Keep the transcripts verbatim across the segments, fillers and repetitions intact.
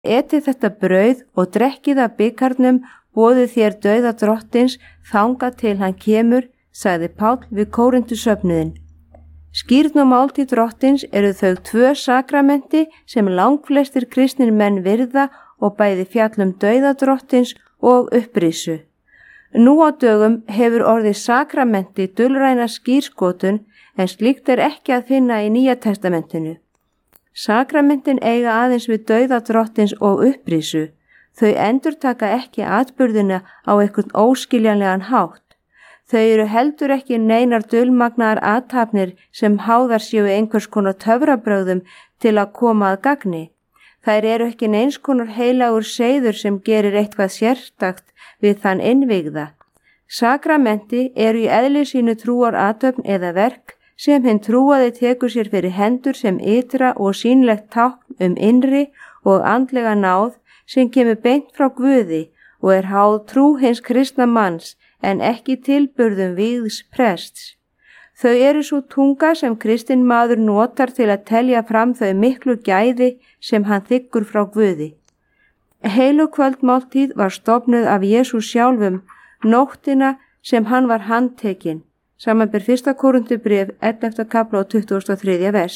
Etið þetta brauð og drekkið af bikarnum, boðið þér dauða drottins, þangað til hann kemur, sagði Páll við Kórintusöfnuðinn. Skírn og máltíð drottins eru þau tvö sakramenti sem langflestir kristnir menn virða og bæði fjallum dauða drottins og upprisu. Nú á dögum hefur orðið sakramenti dulræna skírskotun en slíkt er ekki að finna í Nýja testamentinu. Sakramentin eiga aðeins við dauða drottins og upprisu. Þau endurtaka ekki atburðina á einhvern óskiljanlegan hátt. Þau eru heldur ekki neinar dulmagnaðar athafnir sem háðar séu einhvers konar töfrabrögðum til að koma að gagni. Þær eru ekki neins konar heilagur seiður sem gerir eitthvað sérstakt við þann innvígða. Sakramenti eru í eðli sínu trúar athöfn eða verk sem hinn trúaði tekur sér fyrir hendur sem ytra og sýnlegt tákn um innri og andlega náð sem kemur beint frá Guði og er háð trú hins kristna manns en ekki tilburðum vígðs prests. Þau eru svo tunga sem kristinn maður notar til að telja fram þau miklu gæði sem hann þiggur frá Guði. Heilög kvöldmáltíð var stofnuð af Jesú sjálfum nóttina sem hann var handtekinn, samanber fyrsta Kórinthubréf ellefta kafla og tuttugasta og þriðja vers.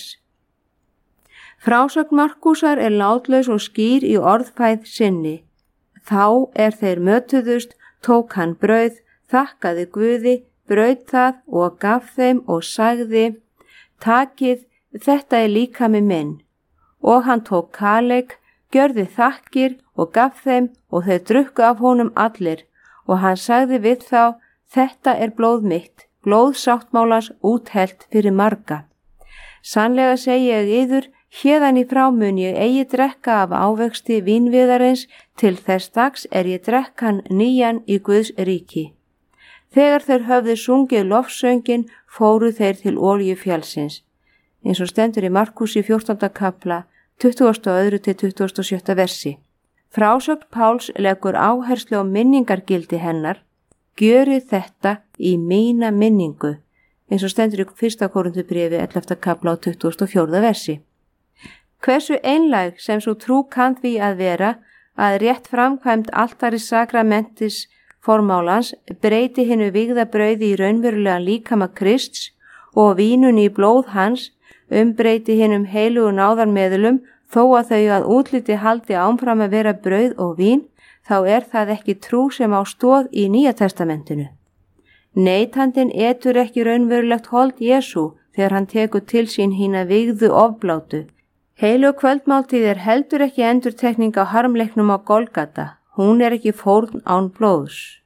Frásögn Markúsar er látlaus og skýr í orðfæð sinni. Þá er þeir mötuðust, tók hann brauð, þakkaði Guði, braut það og gaf þeim og sagði, takið, þetta er líkami minn. Og hann tók kaleik, gjörði þakkir og gaf þeim og þeir drukku af honum allir og hann sagði við þá, þetta er blóð mitt, blóð sáttmálans úthellt fyrir marga. Sannlega segi ég yður, héðan í frá mun ég eigi drekka af ávexti vínviðarins, til þess dags er ég drekkan nýjan í Guðs ríki. Þegar þeir höfðu sungið lofsöngin, fóru þeir til Olíufjallsins. Eins og stendur í Markúsi fjórtánda kafla, tuttugasta og öðru til tuttugasta og sjötta versi. Frásögn Páls leggur áherslu á minningargildi hennar, gjörið þetta í mína minningu, eins og stendur í fyrsta Kórinthubréfi ellefta kafla og tuttugasta og fjórða versi. Hversu einlæg sem svo trú kann því að vera að rétt framkvæmt altari sakramentis formálans breyti hinu vígða brauði í raunverulegan líkama Krists og vínunni í blóð hans umbreyti hinum heilugu náðarmeðulum þó að þau að útliti haldi áfram að vera brauð og vín, þá er það ekki trú sem á stoð í Nýja testamentinu. Neytandinn etur ekki raunverulegt hold Jesú þegar hann tekur til sín hína vígðu ofblátu. Heilög kvöldmáltíð er heldur ekki endurtekning á harmleiknum á Golgata. Hún er ekki fórn án blóðs.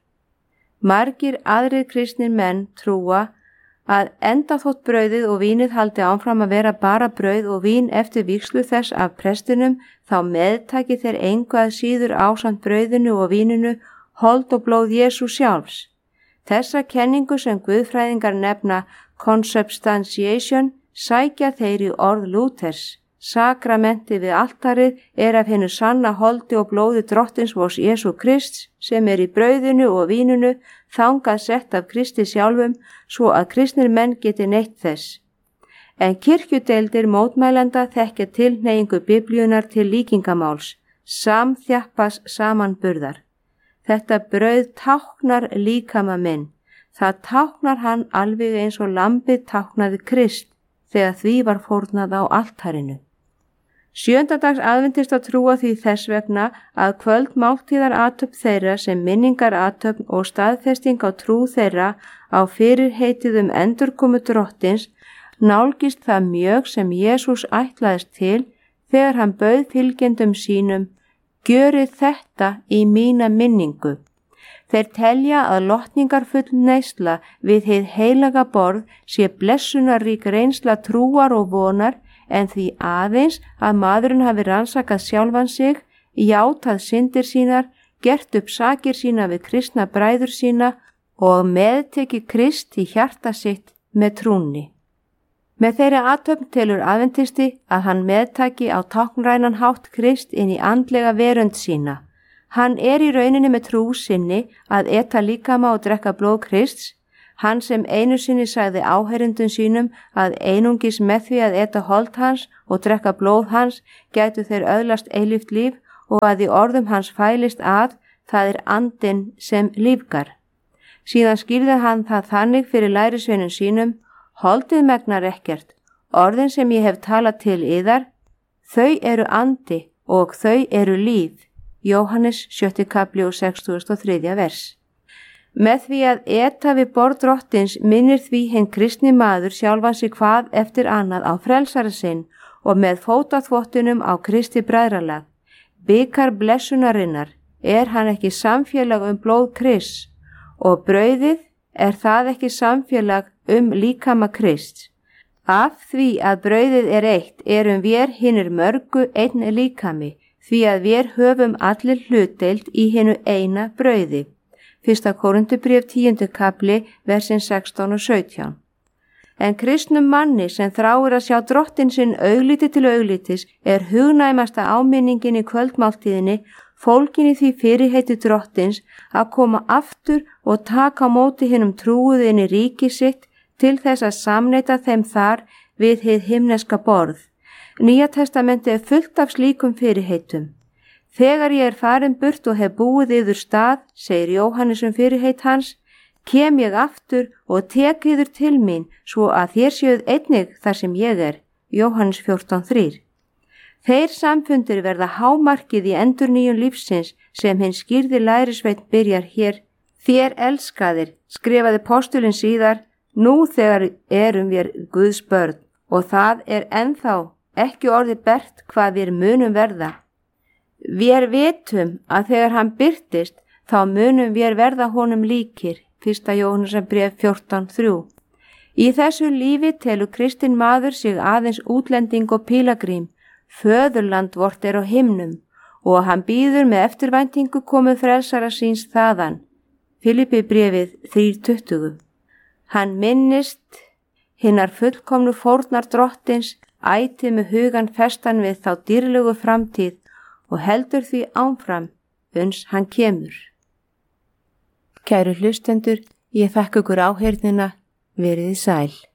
Margir aðrir kristnir menn trúa að enda þótt brauðið og vínið haldi áfram að vera bara brauð og vín eftir vígslu þess af prestinum, þá meðtaki þeir engu að síður ásamt brauðinu og víninu hold og blóð Jesú sjálfs. Þessa kenningu sem guðfræðingar nefna consubstantiation sækja þeir í orð Lúthers. Sakramenti við altarið er af hennu sanna holdi og blóði drottins vors Jesú Krists sem er í brauðinu og víninu þangað sett af Kristi sjálfum svo að kristnir menn geti neytt þess. En kirkjudeildir mótmælenda þekkja tilhneigingu biblíunar til líkingamáls, samþjappas samanburðar. Þetta brauð táknar líkama minn. Það táknar hann alveg eins og lambið táknaði Krist þegar því var fórnað á altarinu. Sjöndadags aðventista trúa því þess vegna að kvöldmáltíðar athöfn þeirra sem minningar athöfn og staðfesting á trú þeirra á fyrirheitið um endurkomu drottins nálgist það mjög sem Jesús ætlaðist til þegar hann bauð fylgjendum sínum, gjörið þetta í mína minningu. Þeir telja að lotningarfull neysla við hið heilaga borð sé blessunarrík reynsla trúar og vonar en því aðeins að maðurinn hafi rannsakað sjálfan sig, játað syndir sínar, gert upp sakir sína við kristna bræður sína og meðteki Krist í hjarta sitt með trúnni. Með þeirri athöfn telur aðventisti að hann meðtaki á táknrænan hátt Krist inn í andlega verönd sína. Hann er í rauninni með trú sinni að eta líkama og drekka blóð Krists, hann sem einu sinni sagði áheyrendum sínum að einungis með því að eta hold hans og drekka blóð hans gætu þeir öðlast eilíft líf og að í orðum hans fælist að það er andinn sem lífgar. Síðan skýrði hann það þannig fyrir lærisveinum sínum: holdið megnar ekkert, orðin sem ég hef talað til yðar, þau eru andi og þau eru líf. Jóhannes sjötti kapli og sextugasta og þriðja vers. Með því að eta við borð drottins minnir því hinn kristni maður sjálfan sig hvað eftir annað á frelsara sinn og með fótaþvottunum á Kristi bræðralag. Bikar blessunarinnar er hann ekki samfélag um blóð Krists og brauðið er það ekki samfélag um líkama Krists. Af því að brauðið er eitt erum vér hinir mörgu einn líkami, því að vér höfum allir hlutdeild í hinu eina brauði. Fyrsta Kórinthubréf tíundi kapli, versin sextán og sautján. En kristnum manni sem þráir að sjá drottinn sinn augliti til auglitis er hugnæmasta áminningin í kvöldmáltíðinni fólkin í því fyrirheiti drottins að koma aftur og taka á móti hinum trúuðu inn í ríki sitt til þess að samneita þeim þar við hið himneska borð. Nýja testamenti er fullt af slíkum fyrirheitum. Þegar ég er farin burt og hef búið yður stað, segir Jóhannes um fyrirheit hans, kem ég aftur og tek yður til mín svo að þér séuð einnig þar sem ég er. Jóhannes fjórtán þrjú. Þeir samfundir verða hámarkið í endurnýjun lífsins sem hinn skýrði lærisveinn byrjar hér. Þér elskaðir, skrifaði postulinn síðar, nú þegar erum við Guðs börn og það er ennþá ekki orðið bert hvað við munum verða. Við vitum að þegar hann birtist þá munum við verða honum líkir. Fyrsta Jóhannesarbréf fjórtán þrjú. Í þessu lífi telur kristinn maður sig aðeins útlending og pílagrím, föðurland vort er á himnum og hann bíður með eftirvæntingu komu frelsara síns þaðan. Filipi bréfið þrjú tuttugu. Hann minnist hinnar fullkomnu fórnar drottins, ætið með hugan festan við þá dýrlegu framtíð og heldur því áfram uns hann kemur. Kæru hlustendur, ég þakka ykkur áheyrnina, verið sæl.